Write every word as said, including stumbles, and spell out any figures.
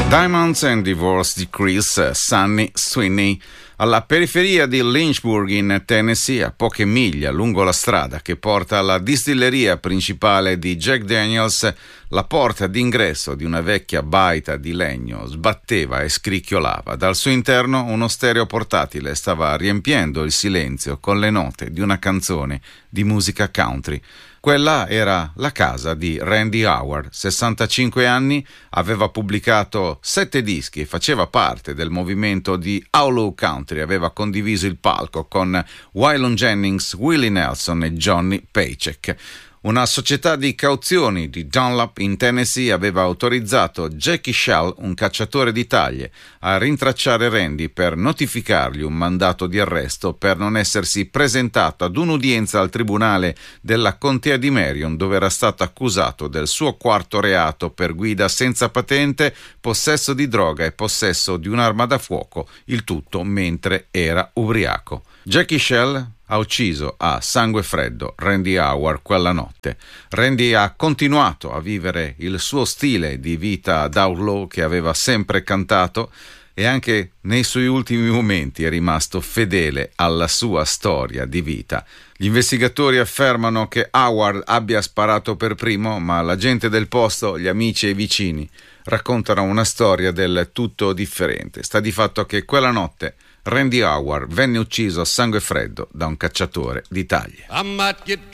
Diamonds and Divorce di Chris Sunny Sweeney. Alla periferia di Lynchburg in Tennessee, a poche miglia lungo la strada che porta alla distilleria principale di Jack Daniels, la porta d'ingresso di una vecchia baita di legno sbatteva e scricchiolava. Dal suo interno uno stereo portatile stava riempiendo il silenzio con le note di una canzone di musica country. Quella era la casa di Randy Howard, sessantacinque anni, aveva pubblicato sette dischi e faceva parte del movimento di Outlaw Country, aveva condiviso il palco con Waylon Jennings, Willie Nelson e Johnny Paycheck. Una società di cauzioni di Dunlap in Tennessee aveva autorizzato Jackie Shell, un cacciatore di taglie, a rintracciare Randy per notificargli un mandato di arresto per non essersi presentato ad un'udienza al tribunale della contea di Marion, dove era stato accusato del suo quarto reato per guida senza patente, possesso di droga e possesso di un'arma da fuoco, il tutto mentre era ubriaco. Jackie Shell ha ucciso a sangue freddo Randy Howard quella notte. Randy ha continuato a vivere il suo stile di vita d'outlaw che aveva sempre cantato e anche nei suoi ultimi momenti è rimasto fedele alla sua storia di vita. Gli investigatori affermano che Howard abbia sparato per primo, ma la gente del posto, gli amici e i vicini, raccontano una storia del tutto differente. Sta di fatto che quella notte Randy Howard venne ucciso a sangue freddo da un cacciatore di taglie.